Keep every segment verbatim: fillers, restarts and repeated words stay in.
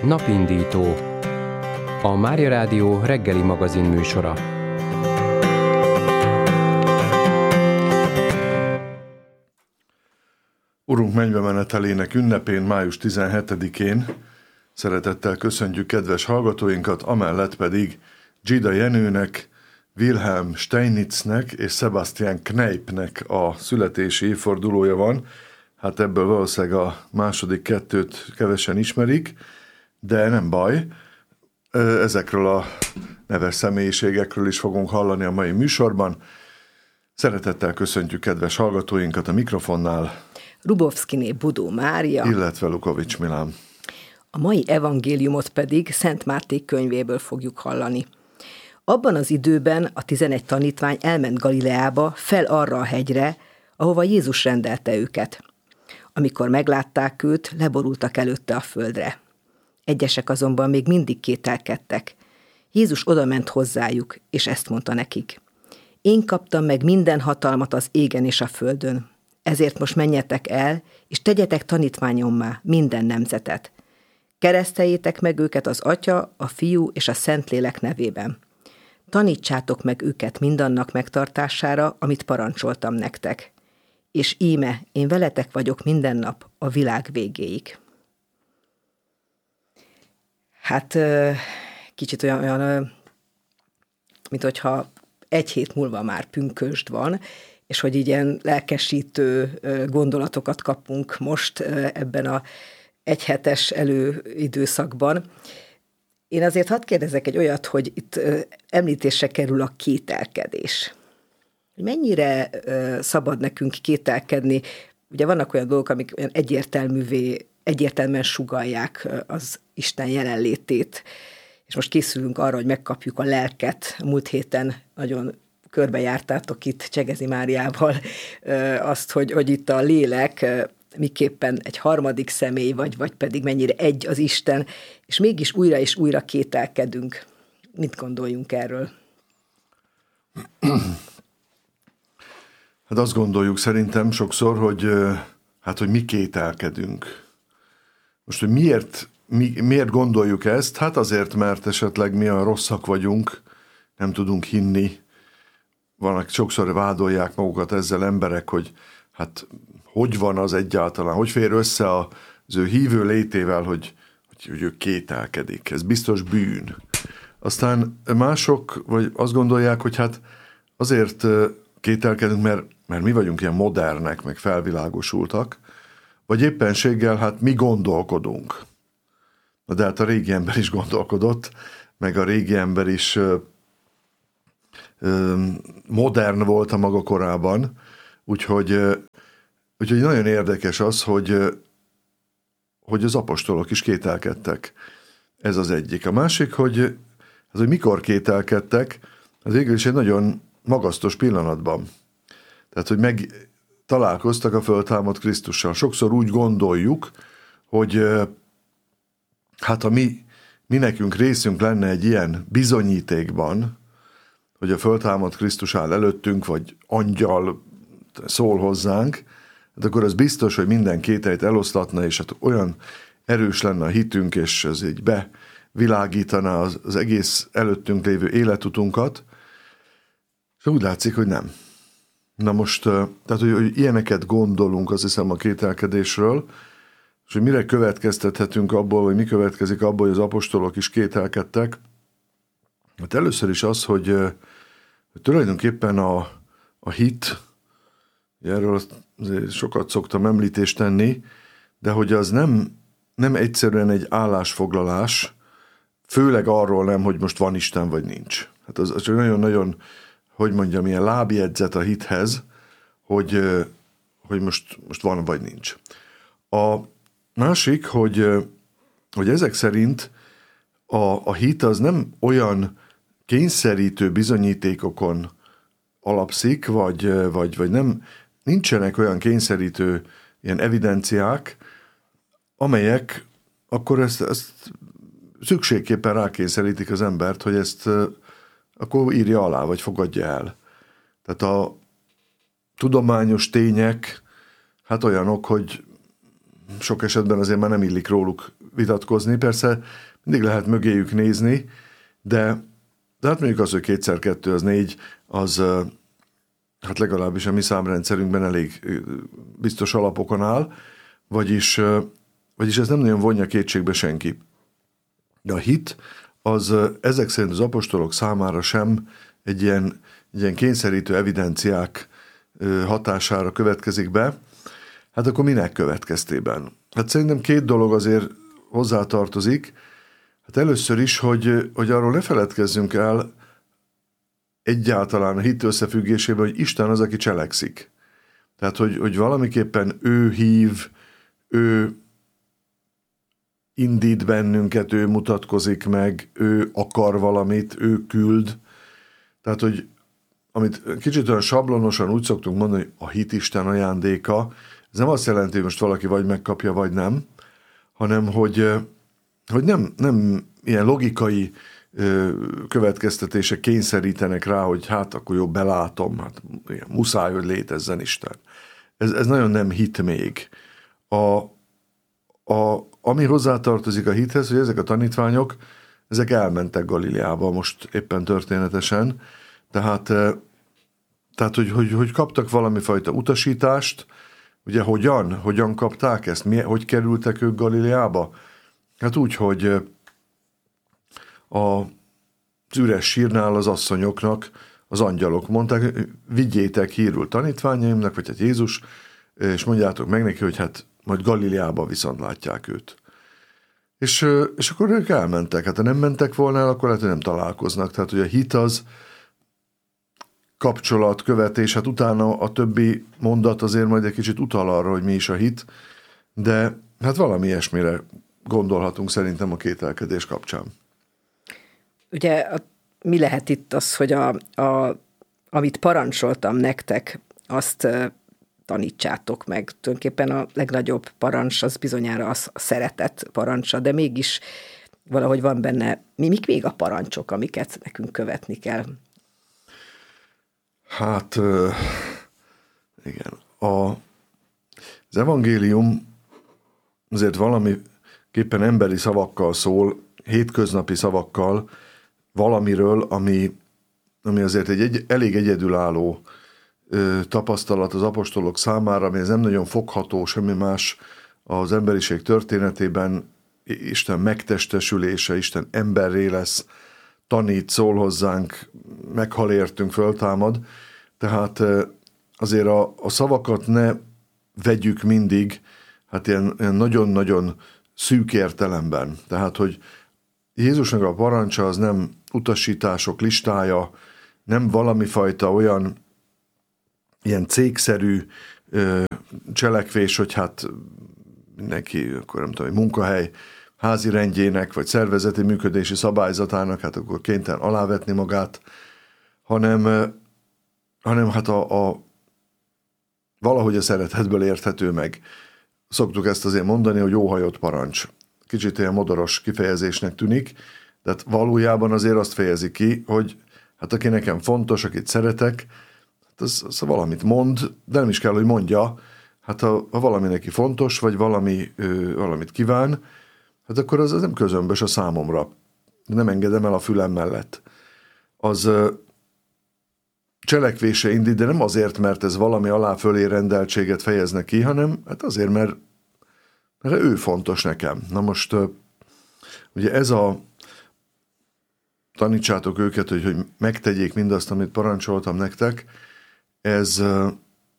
Napindító, a Mária Rádió reggeli magazin műsora. Urunk mennybe menetelének ünnepén, május tizenhetedikén szeretettel köszöntjük kedves hallgatóinkat, amellett pedig Gida Jenőnek, Wilhelm Steinitznek és Sebastian Kneippnek a születési évfordulója van. Hát ebből valószínűleg a második kettőt kevesen ismerik, de nem baj. Ezekről a neves személyiségekről is fogunk hallani a mai műsorban. Szeretettel köszöntjük kedves hallgatóinkat a mikrofonnál. Rubovszkiné Budó Mária, illetve Lukovics Milán. A mai evangéliumot pedig Szent Máté könyvéből fogjuk hallani. Abban az időben a tizenegy tanítvány elment Galileába, fel arra a hegyre, ahova Jézus rendelte őket. Amikor meglátták őt, leborultak előtte a földre. Egyesek azonban még mindig kételkedtek. Jézus odament hozzájuk, és ezt mondta nekik: Én kaptam meg minden hatalmat az égen és a földön. Ezért most menjetek el, és tegyetek tanítványommá minden nemzetet. Kereszteljétek meg őket az Atya, a Fiú és a Szentlélek nevében. Tanítsátok meg őket mindannak megtartására, amit parancsoltam nektek. És íme, én veletek vagyok minden nap a világ végéig. Hát kicsit olyan, olyan mint hogyha egy hét múlva már pünkösd van, és hogy így ilyen lelkesítő gondolatokat kapunk most ebben a egyhetes előidőszakban. Én azért hadd kérdezek egy olyat, hogy itt említésre kerül a kételkedés. Mennyire szabad nekünk kételkedni? Ugye vannak olyan dolgok, amik olyan egyértelművé, egyértelműen sugallják az Isten jelenlétét, és most készülünk arra, hogy megkapjuk a lelket. Múlt héten nagyon körbejártátok itt Csegezi Máriával azt, hogy, hogy itt a lélek miképpen egy harmadik személy, vagy, vagy pedig mennyire egy az Isten, és mégis újra és újra kételkedünk. Mit gondoljunk erről? Hát azt gondoljuk szerintem sokszor, hogy, hát, hogy mi kételkedünk. Most, hogy miért, mi, miért gondoljuk ezt? Hát azért, mert esetleg mi a rosszak vagyunk, nem tudunk hinni. Vannak, sokszor vádolják magukat ezzel emberek, hogy hát hogy van az egyáltalán, hogy fér össze az ő hívő létével, hogy, hogy, hogy ő kételkedik. Ez biztos bűn. Aztán mások vagy azt gondolják, hogy hát azért kételkedünk, mert, mert mi vagyunk ilyen modernek, meg felvilágosultak, vagy éppenséggel hát mi gondolkodunk. De hát a régi ember is gondolkodott, meg a régi ember is ö, ö, modern volt a maga korában, úgyhogy, ö, úgyhogy nagyon érdekes az, hogy, ö, hogy az apostolok is kételkedtek. Ez az egyik. A másik, hogy, az, hogy mikor kételkedtek, az végül is egy nagyon magasztos pillanatban. Tehát, hogy meg találkoztak a föltámadt Krisztussal. Sokszor úgy gondoljuk, hogy hát ha mi, mi nekünk részünk lenne egy ilyen bizonyítékban, hogy a föltámadt Krisztus áll előttünk, vagy angyal szól hozzánk, hát akkor az biztos, hogy minden kételyt eloszlatna, és hát olyan erős lenne a hitünk, és ez így bevilágítaná az, az egész előttünk lévő életutunkat, és úgy látszik, hogy nem. Na most, tehát, hogy, hogy ilyeneket gondolunk, azt hiszem, a kételkedésről, és hogy mire következtethetünk abból, vagy mi következik abból, hogy az apostolok is kételkedtek. Hát először is az, hogy, hogy tulajdonképpen a, a hit, erről sokat szoktam említést tenni, de hogy az nem, nem egyszerűen egy állásfoglalás, főleg arról nem, hogy most van Isten, vagy nincs. Hát az, az csak nagyon-nagyon, hogy mondjam, ilyen lábjegyzet a hithez, hogy, hogy most, most van, vagy nincs. A másik, hogy, hogy ezek szerint a, a hit az nem olyan kényszerítő bizonyítékokon alapszik, vagy, vagy, vagy nem, nincsenek olyan kényszerítő ilyen evidenciák, amelyek akkor ezt, ezt szükségképpen rákényszerítik az embert, hogy ezt akkor írja alá, vagy fogadja el. Tehát a tudományos tények, hát olyanok, hogy sok esetben azért már nem illik róluk vitatkozni. Persze mindig lehet mögéjük nézni, de, de hát mondjuk az, hogy kétszer kettő az négy, az hát legalábbis a mi számrendszerünkben elég biztos alapokon áll, vagyis, vagyis ez nem nagyon vonja kétségbe senki. De a hit az ezek szerint az apostolok számára sem egy ilyen, egy ilyen kényszerítő evidenciák hatására következik be. Hát akkor minek következtében? Hát szerintem két dolog azért hozzátartozik. Hát először is, hogy, hogy arról ne feledkezzünk el egyáltalán a hit összefüggésében, hogy Isten az, aki cselekszik. Tehát, hogy, hogy valamiképpen ő hív, ő indít bennünket, ő mutatkozik meg, ő akar valamit, ő küld. Tehát, hogy amit kicsit olyan sablonosan úgy szoktunk mondani, hogy a hit Isten ajándéka, ez nem azt jelenti, hogy most valaki vagy megkapja, vagy nem, hanem, hogy, hogy nem, nem ilyen logikai következtetések kényszerítenek rá, hogy hát akkor jó, belátom, hát muszáj, hogy létezzen Isten. Ez, ez nagyon nem hit még. A, a, ami hozzátartozik a hithez, hogy ezek a tanítványok, ezek elmentek Galileába most éppen történetesen, tehát, tehát hogy, hogy, hogy kaptak valami fajta utasítást, ugye hogyan? Hogyan kapták ezt? Mi, hogy kerültek ők Galileába? Hát úgy, hogy a, az üres sírnál az asszonyoknak az angyalok mondták, vigyétek hírül tanítványaimnak, vagy hát Jézus, és mondjátok meg neki, hogy hát majd Galileába viszont látják őt. És, és akkor ők elmentek. Hát ha nem mentek volna el, akkor lehet, hogy nem találkoznak. Tehát, hogy a hit az kapcsolat, követés, hát utána a többi mondat azért majd egy kicsit utal arra, hogy mi is a hit, de hát valami ilyesmire gondolhatunk szerintem a kételkedés kapcsán. Ugye mi lehet itt az, hogy a, a, amit parancsoltam nektek, azt tanítsátok meg. Tulajdonképpen a legnagyobb parancs az bizonyára az a szeretet parancsa, de mégis valahogy van benne, mi, mik még a parancsok, amiket nekünk követni kell? Hát, igen. A, az evangélium azért valamiképpen emberi szavakkal szól, hétköznapi szavakkal valamiről, ami, ami azért egy, egy elég egyedülálló ö, tapasztalat az apostolok számára, ami ez nem nagyon fogható, semmi más az emberiség történetében. Isten megtestesülése, Isten emberré lesz, tanít, szól hozzánk, meghal értünk, föltámad. Tehát azért a, a szavakat ne vegyük mindig, hát ilyen, ilyen nagyon-nagyon szűk értelemben. Tehát, hogy Jézusnak a parancsa az nem utasítások listája, nem valami fajta olyan ilyen cégszerű ö, cselekvés, hogy hát mindenki, akkor nem tudom, munkahely házi rendjének, vagy szervezeti működési szabályzatának, hát akkor kénytelen alávetni magát, hanem, hanem hát a, a valahogy a szeretetből érthető meg. Szoktuk ezt azért mondani, hogy jóhajott parancs. Kicsit ilyen modoros kifejezésnek tűnik, de hát valójában azért azt fejezi ki, hogy hát aki nekem fontos, akit szeretek, hát az, az valamit mond, de nem is kell, hogy mondja, hát ha, ha valami neki fontos, vagy valami, ö, valamit kíván, hát akkor az, az nem közömbös a számomra. Nem engedem el a fülem mellett. Az ö, cselekvése indít, de nem azért, mert ez valami alá fölé rendeltséget fejezne ki, hanem hát azért, mert, mert ő fontos nekem. Na most ö, ugye ez a tanítsátok őket, hogy, hogy megtegyék mindazt, amit parancsoltam nektek, ez ö,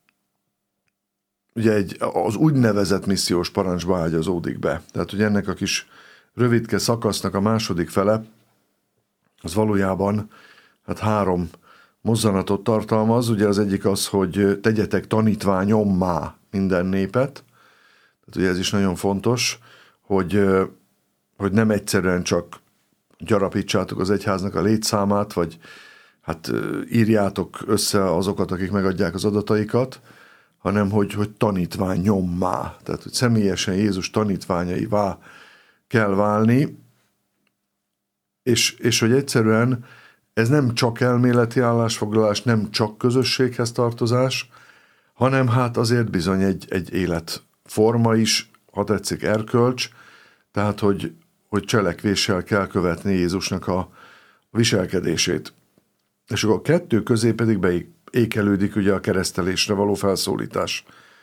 ugye egy, az úgynevezett missziós parancsba ágyazódik be. Tehát, hogy ennek a kis rövidke szakasznak a második fele, az valójában hát három mozzanatot tartalmaz. Ugye az egyik az, hogy tegyetek tanítványommá minden népet. Tehát ugye ez is nagyon fontos, hogy, hogy nem egyszerűen csak gyarapítsátok az egyháznak a létszámát, vagy hát írjátok össze azokat, akik megadják az adataikat, hanem hogy, hogy tanítványommá, tehát hogy személyesen Jézus tanítványaivá kell válni, és, és hogy egyszerűen ez nem csak elméleti állásfoglalás, nem csak közösséghez tartozás, hanem hát azért bizony egy, egy életforma is, ha tetszik, erkölcs, tehát, hogy, hogy cselekvéssel kell követni Jézusnak a viselkedését. És akkor a kettő közé pedig beékelődik ugye a keresztelésre való felszólítás.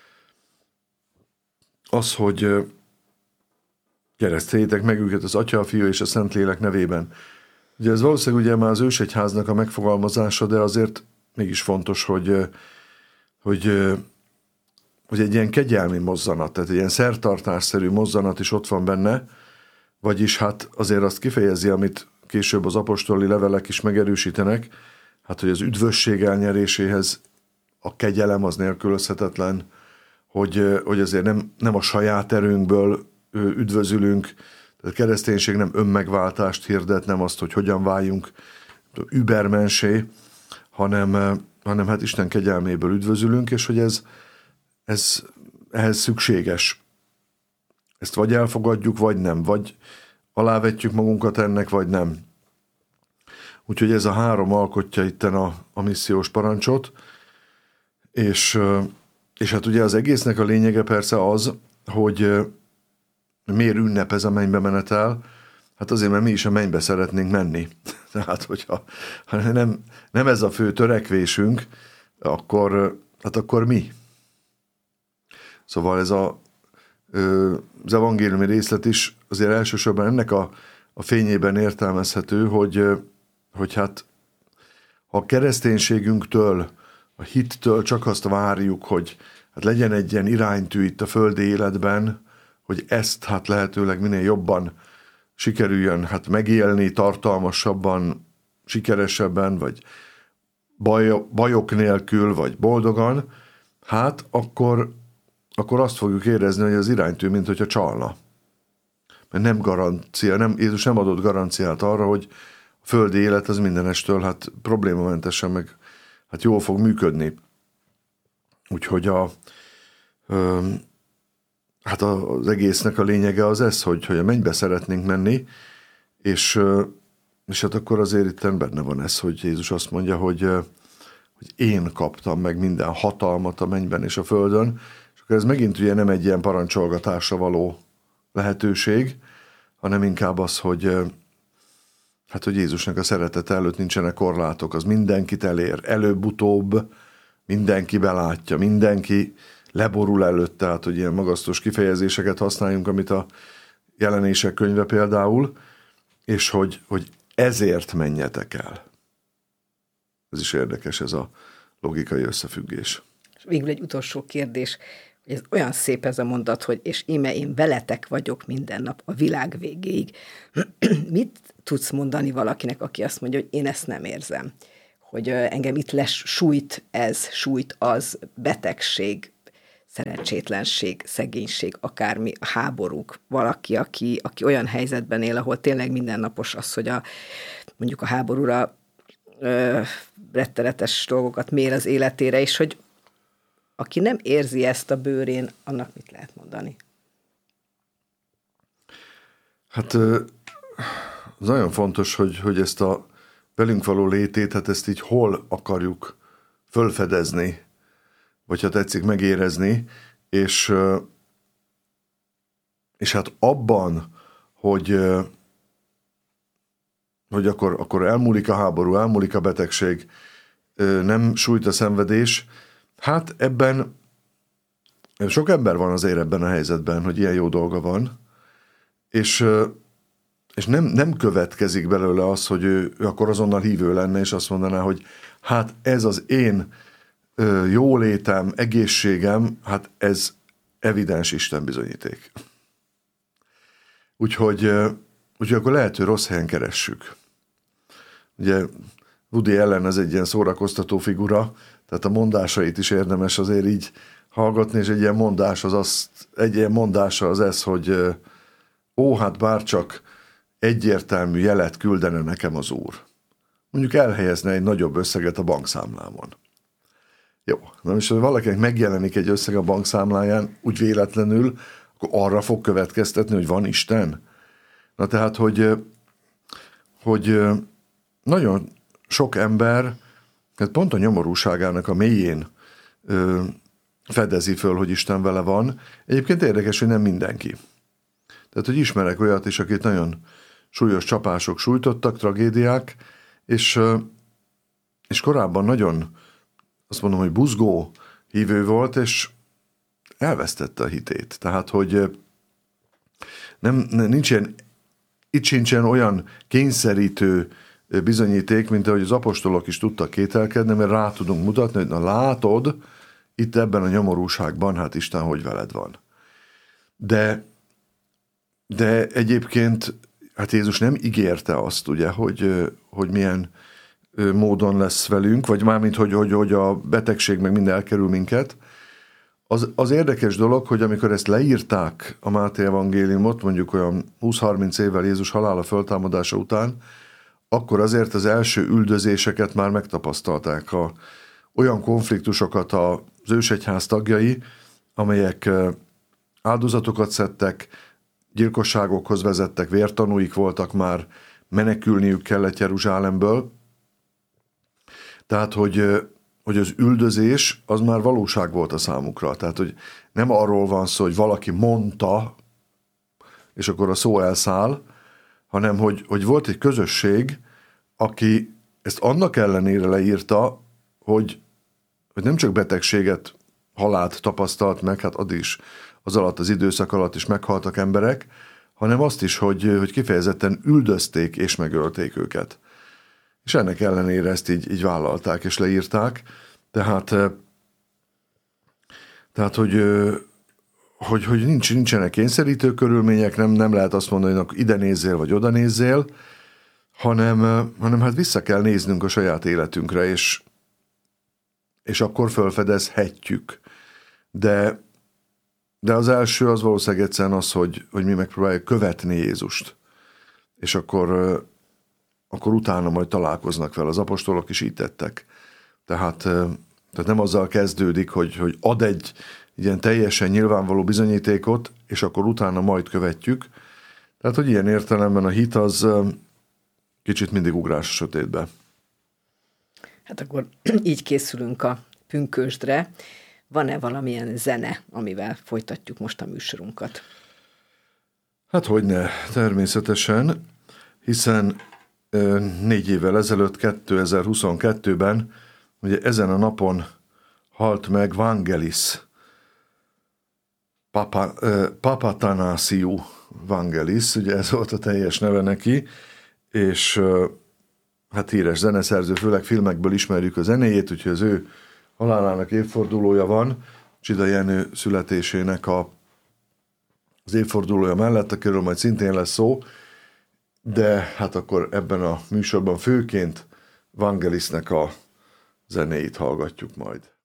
Az, hogy kereszteljétek meg őket az Atya, a Fiú és a Szentlélek nevében. Ugye ez valószínűleg ugye már az ősegyháznak a megfogalmazása, de azért mégis fontos, hogy, hogy, hogy egy ilyen kegyelmi mozzanat, tehát egy ilyen szertartásszerű mozzanat is ott van benne, vagyis hát azért azt kifejezi, amit később az apostoli levelek is megerősítenek, hát hogy az üdvösség elnyeréséhez a kegyelem az nélkülözhetetlen, hogy, hogy azért nem, nem a saját erőnkből üdvözülünk, tehát a kereszténység nem önmegváltást hirdet, nem azt, hogy hogyan váljunk übermensé, hanem, hanem hát Isten kegyelméből üdvözülünk, és hogy ez, ez ehhez szükséges. Ezt vagy elfogadjuk, vagy nem, vagy alávetjük magunkat ennek, vagy nem. Úgyhogy ez a három alkotja itten a, a missziós parancsot, és, és hát ugye az egésznek a lényege persze az, hogy miért ünnep ez a mennybe menetel? Hát azért, mert mi is a mennybe szeretnénk menni. Tehát, hogyha ha nem, nem ez a fő törekvésünk, akkor, hát akkor mi? Szóval ez a, az evangéliumi részlet is azért elsősorban ennek a, a fényében értelmezhető, hogy, hogy hát ha a kereszténységünktől, a hittől csak azt várjuk, hogy hát legyen egy ilyen iránytű itt a földi életben, hogy ezt hát lehetőleg minél jobban sikerüljön hát megélni, tartalmasabban, sikeresebben, vagy baj, bajok nélkül, vagy boldogan, hát akkor, akkor azt fogjuk érezni, hogy az iránytű, mint hogyha csalna. Mert nem garancia, nem, Jézus nem adott garanciát arra, hogy a földi élet az mindenestől hát problémamentesen, meg hát jól fog működni. Úgyhogy a ö, hát az egésznek a lényege az ez, hogy, hogy a mennybe szeretnénk menni, és, és hát akkor azért itt benne van ez, hogy Jézus azt mondja, hogy, hogy én kaptam meg minden hatalmat a mennyben és a földön, és akkor ez megint ugye nem egy ilyen parancsolgatásra való lehetőség, hanem inkább az, hogy hát, hogy Jézusnak a szeretete előtt nincsenek korlátok, az mindenkit elér, előbb-utóbb mindenki belátja, mindenki leborul előtt, tehát, hogy ilyen magasztos kifejezéseket használjunk, amit a Jelenések könyve például, és hogy, hogy ezért menjetek el. Ez is érdekes, ez a logikai összefüggés. És végül egy utolsó kérdés, hogy ez olyan szép ez a mondat, hogy és íme én veletek vagyok minden nap a világ végéig. Mit tudsz mondani valakinek, aki azt mondja, hogy én ezt nem érzem? Hogy engem itt les sújt ez, sújt az, betegség, szerencsétlenség, szegénység, akármi, a háborúk, valaki, aki, aki olyan helyzetben él, ahol tényleg mindennapos az, hogy a, mondjuk a háborúra ö, rettenetes dolgokat mér az életére, és hogy aki nem érzi ezt a bőrén, annak mit lehet mondani? Hát az nagyon fontos, hogy, hogy ezt a velünk való létét, hát ezt így hol akarjuk fölfedezni, vagy ha tetszik megérezni, és, és hát abban, hogy, hogy akkor, akkor elmúlik a háború, elmúlik a betegség, nem sújt a szenvedés, hát ebben sok ember van azért ebben a helyzetben, hogy ilyen jó dolga van, és, és nem, nem következik belőle az, hogy ő, ő akkor azonnal hívő lenne, és azt mondaná, hogy hát ez az én jólétem, egészségem, hát ez evidens Isten bizonyíték. Úgyhogy, úgyhogy akkor lehet, hogy rossz helyen keressük. Ugye Woody Allen az egy ilyen szórakoztató figura, tehát a mondásait is érdemes azért így hallgatni, és egy ilyen mondás az azt, egy ilyen mondása az ez, hogy ó, hát bárcsak egyértelmű jelet küldene nekem az Úr. Mondjuk elhelyezne egy nagyobb összeget a bankszámlámon. Jó, na most, ha valakinek megjelenik egy összeg a bankszámláján, úgy véletlenül, akkor arra fog következtetni, hogy van Isten. Na tehát, hogy, hogy nagyon sok ember, hát pont a nyomorúságának a mélyén fedezi föl, hogy Isten vele van. Egyébként érdekes, hogy nem mindenki. Tehát, hogy ismerek olyat is, akit nagyon súlyos csapások sújtottak, tragédiák, és, és korábban nagyon, azt mondom, hogy buzgó hívő volt, és elvesztette a hitét. Tehát, hogy nem, nincs ilyen, itt sincsen olyan kényszerítő bizonyíték, mint ahogy az apostolok is tudtak kételkedni, mert rá tudunk mutatni, hogy na látod, itt ebben a nyomorúságban, hát Isten hogy veled van. De, de egyébként, hát Jézus nem ígérte azt, ugye, hogy, hogy milyen módon lesz velünk, vagy mármint, hogy, hogy, hogy a betegség meg minden elkerül minket. Az, az érdekes dolog, hogy amikor ezt leírták a Máté evangéliumot, mondjuk olyan húsz-harminc évvel Jézus halála föltámadása után, akkor azért az első üldözéseket már megtapasztalták, a, olyan konfliktusokat az ősegyház tagjai, amelyek áldozatokat szedtek, gyilkosságokhoz vezettek, vértanúik voltak már, menekülniük kellett Jeruzsálemből. Tehát, hogy, hogy az üldözés az már valóság volt a számukra. Tehát, hogy nem arról van szó, hogy valaki mondta, és akkor a szó elszáll, hanem, hogy, hogy volt egy közösség, aki ezt annak ellenére leírta, hogy, hogy nem csak betegséget, halált tapasztalt meg, hát addig is az alatt, az időszak alatt is meghaltak emberek, hanem azt is, hogy, hogy kifejezetten üldözték és megölték őket. És ennek ellenére ezt így, így vállalták és leírták. Tehát, tehát hogy, hogy, hogy nincs, nincsenek kényszerítő körülmények, nem, nem lehet azt mondani, hogy ide nézzél, vagy oda nézzél, hanem, hanem hát vissza kell néznünk a saját életünkre, és, és akkor felfedezhetjük. De, de az első az valószínűleg egyszerűen az, hogy, hogy mi megpróbáljuk követni Jézust. És akkor, akkor utána majd találkoznak vele. Az apostolok is így tettek. Tehát, tehát nem azzal kezdődik, hogy, hogy ad egy ilyen teljesen nyilvánvaló bizonyítékot, és akkor utána majd követjük. Tehát, hogy ilyen értelemben a hit az kicsit mindig ugrás a sötétbe. Hát akkor így készülünk a pünkösdre. Van-e valamilyen zene, amivel folytatjuk most a műsorunkat? Hát hogyne, természetesen, hiszen négy évvel ezelőtt, kétezer-huszonkettőben, ugye ezen a napon halt meg Vangelis, Papa, Papatanasiu Vangelis, ugye ez volt a teljes neve neki, és hát híres zeneszerző, főleg filmekből ismerjük a zenéjét, úgyhogy az ő halálának évfordulója van, Csida Jenő születésének a, az évfordulója mellett, akiről majd szintén lesz szó, de hát akkor ebben a műsorban főként Vangelisnek a zenéit hallgatjuk majd.